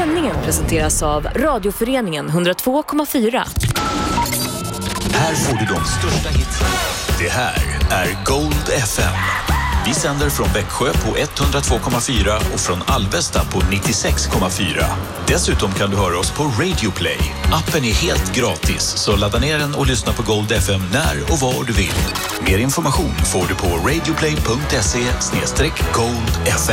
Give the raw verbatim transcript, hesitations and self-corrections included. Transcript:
sändningen presenteras av Radioföreningen hundratvå komma fyra. Här får du de största hitsen. Det här är Gold F M. Vi sänder från Växjö på etthundratvå komma fyra och från Alvesta på nittiosex komma fyra. Dessutom kan du höra oss på Radio Play. Appen är helt gratis, så ladda ner den och lyssna på Gold F M när och var du vill. Mer information får du på radioplay punkt se slash gold f m.